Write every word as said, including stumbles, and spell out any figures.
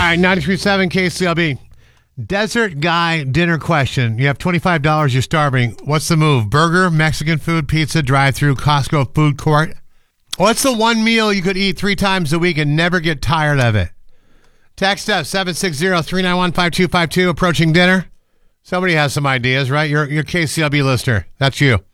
right, ninety-three point seven K C L B. Desert Guy dinner question. You have twenty-five dollars, you're starving. What's the move? Burger, Mexican food, pizza, drive-through, Costco food court? What's the one meal you could eat three times a week and never get tired of it? Text us, seven six zero, three nine one, five two five two. Approaching dinner. Somebody has some ideas, right? You're, you're K C L B listener. That's you.